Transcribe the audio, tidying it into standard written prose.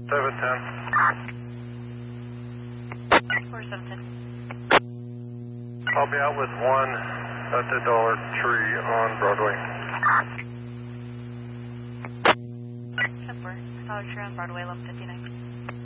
710. 4710. I'll be out with one at the Dollar Tree on Broadway. 10-4. Dollar Tree on Broadway, 1159.